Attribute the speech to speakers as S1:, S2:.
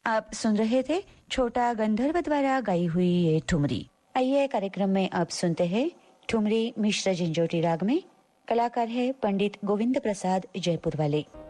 S1: आप सुन रहे थे छोटा गंधर्व द्वारा गाई हुई ये ठुमरी। आइए कार्यक्रम में अब सुनते हैं ठुमरी मिश्र झंझोटी राग में। कलाकार है पंडित गोविंद प्रसाद जयपुर वाले।